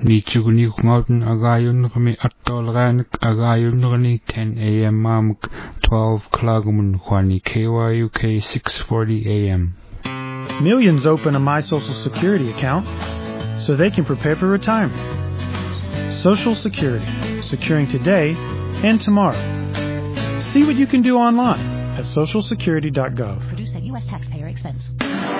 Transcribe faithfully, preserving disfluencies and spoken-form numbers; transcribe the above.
Nichuguni Mountain Agayun Rami Atolranik Agayun Rani ten A M Mamuk twelve Klagumun Kwani K Y U K six forty A M. Millions open a My Social Security account so they can prepare for retirement. Social Security, securing today and tomorrow. See what you can do online at social security dot gov. Produced at U S taxpayer expense.